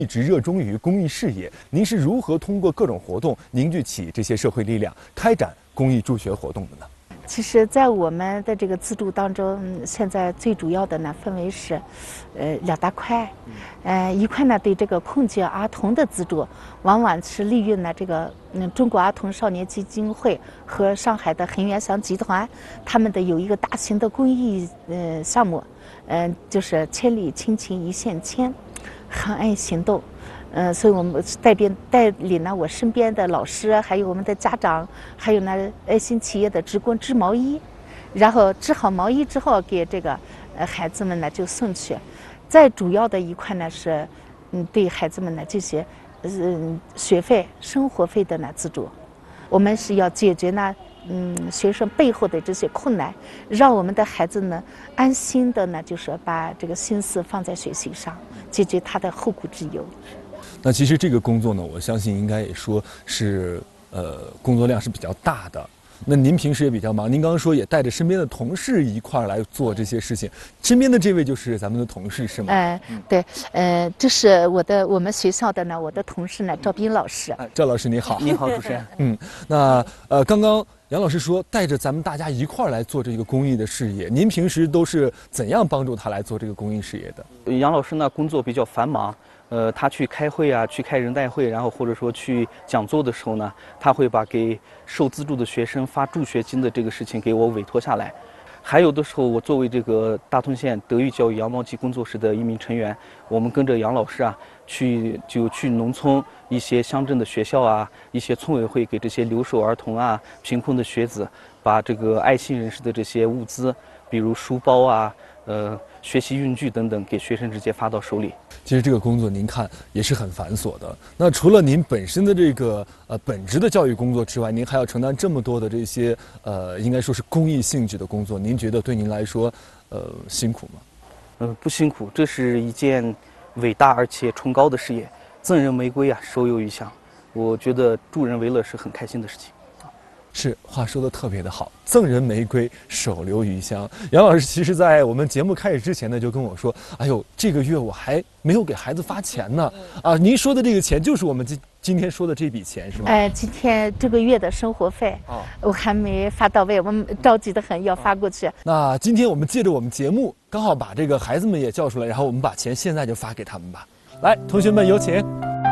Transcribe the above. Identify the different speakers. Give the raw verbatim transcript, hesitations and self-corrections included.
Speaker 1: 一直热衷于公益事业，您是如何通过各种活动凝聚起这些社会力量，开展公益助学活动的呢？
Speaker 2: 其实，在我们的这个资助当中，现在最主要的呢，分为是，呃，两大块。呃，一块呢，对这个困境儿童的资助，往往是利用呢这个嗯中国儿童少年基金会和上海的恒源祥集团，他们的有一个大型的公益呃项目，嗯、呃，就是千里亲情一线牵，恒爱行动。嗯、呃，所以我们带边带领呢我身边的老师，还有我们的家长，还有呢爱心企业的职工织毛衣，然后织好毛衣之后给这个呃孩子们呢就送去。再主要的一块呢是，嗯，对孩子们的这些嗯学费、生活费的呢资助。我们是要解决呢嗯学生背后的这些困难，让我们的孩子呢安心的呢就是把这个心思放在学习上，解决他的后顾之忧。
Speaker 1: 那其实这个工作呢，我相信应该也说是呃工作量是比较大的。那您平时也比较忙，您刚刚说也带着身边的同事一块儿来做这些事情，身边的这位就是咱们的同事是吗？
Speaker 2: 哎、呃，对，呃，这是我的我们学校的呢，我的同事呢，赵斌老师。
Speaker 1: 哎，赵老师你好。
Speaker 3: 你好，主持人。
Speaker 1: 嗯，那呃，刚刚杨老师说带着咱们大家一块儿来做这个公益的事业，您平时都是怎样帮助他来做这个公益事业的？
Speaker 3: 杨老师呢，工作比较繁忙。呃，他去开会啊，去开人代会，然后或者说去讲座的时候呢，他会把给受资助的学生发助学金的这个事情给我委托下来。还有的时候，我作为这个大同县德育教育羊毛集工作室的一名成员，我们跟着杨老师啊，去就去农村一些乡镇的学校啊，一些村委会给这些留守儿童啊、贫困的学子，把这个爱心人士的这些物资，比如书包啊。呃，学习用具等等，给学生直接发到手里。
Speaker 1: 其实这个工作您看也是很繁琐的。那除了您本身的这个呃本职的教育工作之外，您还要承担这么多的这些呃，应该说是公益性质的工作。您觉得对您来说，呃，辛苦吗？
Speaker 3: 呃，不辛苦，这是一件伟大而且崇高的事业。赠人玫瑰啊，手有余香。我觉得助人为乐是很开心的事情。
Speaker 1: 是，话说的特别的好，赠人玫瑰，手留余香。杨老师其实在我们节目开始之前呢，就跟我说，哎呦，这个月我还没有给孩子发钱呢。啊，您说的这个钱就是我们今今天说的这笔钱是吗？
Speaker 2: 哎，今天这个月的生活费，哦，我还没发到位，我们着急的很，要发过去。
Speaker 1: 那今天我们借着我们节目，刚好把这个孩子们也叫出来，然后我们把钱现在就发给他们吧。来，同学们有请。